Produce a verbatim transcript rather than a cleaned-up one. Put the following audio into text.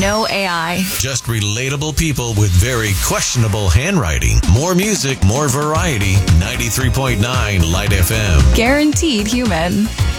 no A I. Just relatable people with very questionable handwriting. More music, more variety. ninety-three point nine Light F M. Guaranteed human.